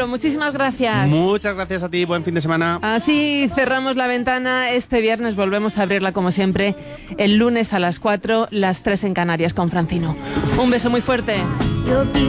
Gonzalo, muchísimas gracias. Muchas gracias a ti, buen fin de semana. Así cerramos la ventana. Este viernes volvemos a abrirla como siempre, el lunes a las 4, las 3 en Canarias con Francino. Un beso muy fuerte.